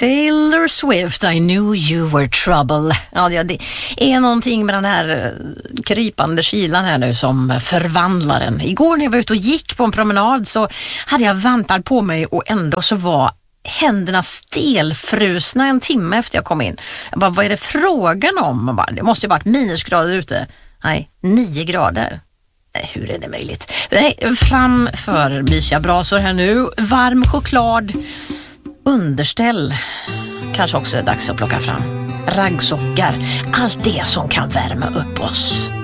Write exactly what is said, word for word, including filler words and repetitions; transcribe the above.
Taylor Swift, I knew you were trouble. Ja, det är någonting med den här krypande kylan här nu som förvandlar den. Igår när jag var ute och gick på en promenad så hade jag vantar på mig och ändå så var händerna stelfrusna en timme efter jag kom in. Jag bara, vad är det frågan om? Jag bara, det måste ju varit minusgrader ute. Nej, nio grader. Hur är det möjligt? Nej, framför mysiga brasor här nu. Varm choklad. Underställ. Kanske också är dags att plocka fram raggsockar. Allt det som kan värma upp oss.